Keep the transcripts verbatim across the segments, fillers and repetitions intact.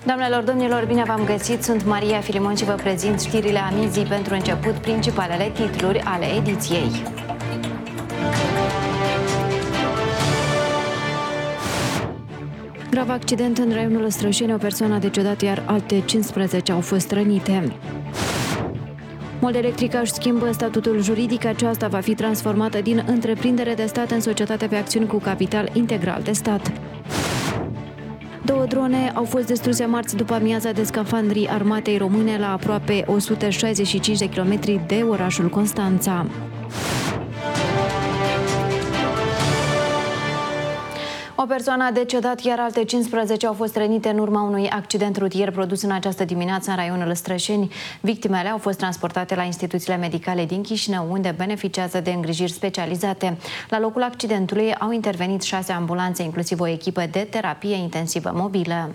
Doamnelor, domnilor, bine v-am găsit! Sunt Maria Filimon și vă prezint știrile amizii pentru început, principalele titluri ale ediției. Grav accident în raionul Strășeni, o persoană a decedat, iar alte cincisprezece au fost rănite. Moldelectrica își schimbă statutul juridic, aceasta va fi transformată din întreprindere de stat în societate pe acțiuni cu capital integral de stat. Două drone au fost distruse marți după amiaza de scafandrii armatei române la aproape o sută șaizeci și cinci de kilometri de orașul Constanța. O persoană a decedat, iar alte cincisprezece au fost rănite în urma unui accident rutier produs în această dimineață în raionul Strășeni. Victimele au fost transportate la instituțiile medicale din Chișinău, unde beneficiază de îngrijiri specializate. La locul accidentului au intervenit șase ambulanțe, inclusiv o echipă de terapie intensivă mobilă.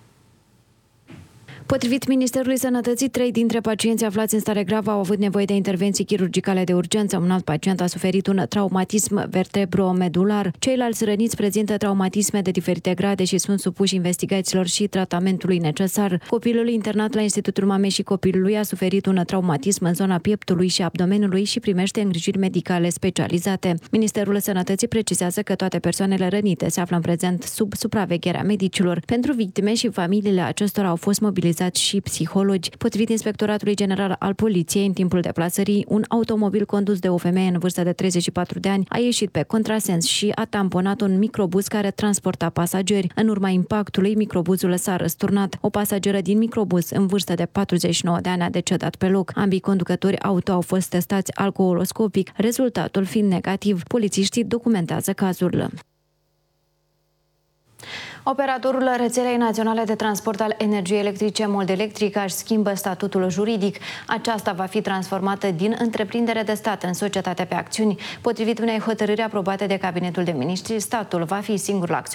Potrivit Ministerului Sănătății, trei dintre pacienții aflați în stare gravă au avut nevoie de intervenții chirurgicale de urgență. Un alt pacient a suferit un traumatism vertebromedular. Ceilalți răniți prezintă traumatisme de diferite grade și sunt supuși investigațiilor și tratamentului necesar. Copilul internat la Institutul Mamei și Copilului a suferit un traumatism în zona pieptului și abdomenului și primește îngrijiri medicale specializate. Ministerul Sănătății precizează că toate persoanele rănite se află în prezent sub supravegherea medicilor. Pentru victime și familiile acestora au fost mobilizați și psihologi. Potrivit Inspectoratului General al Poliției, în timpul deplasării, un automobil condus de o femeie în vârstă de treizeci și patru de ani a ieșit pe contrasens și a tamponat un microbuz care transporta pasageri. În urma impactului, microbuzul s-a răsturnat. O pasageră din microbuz, în vârstă de patruzeci și nouă de ani, a decedat pe loc. Ambii conducători auto au fost testați alcooloscopic, rezultatul fiind negativ. Polițiștii documentează cazul. Operatorul rețelei naționale de transport al energiei electrice Moldelectrica își schimbă statutul juridic. Aceasta va fi transformată din întreprindere de stat în societate pe acțiuni. Potrivit unei hotărâri aprobate de Cabinetul de Miniștri, statul va fi singurul acționar